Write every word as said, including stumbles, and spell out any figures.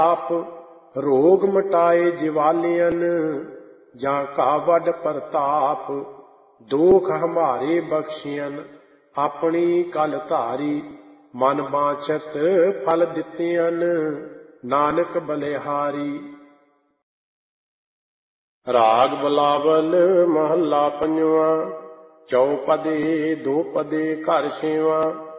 ਆਪ ਰੋਗ ਮਟਾਏ ਜਿਵਾਲਿਅਨ, ਜਾਂ ਕਾ ਵੱਡ ਪ੍ਰਤਾਪ। ਦੋਖ ਹਮਾਰੇ ਬਖਸ਼ਿਅਨ, ਆਪਣੀ ਕਲ ਧਾਰੀ। ਮਨ ਬਾਂਛਤ ਫਲ ਦਿੱਤਿਅਨ, ਨਾਨਕ ਬਲਿਹਾਰੀ। ਰਾਗ ਬਿਲਾਵਲ ਮਹੱਲਾ ਪੰਜਵਾਂ। ਚੌਪਦੇ ਦੋ ਪਦੇ ਘਰ ਛੇਵਾਂ।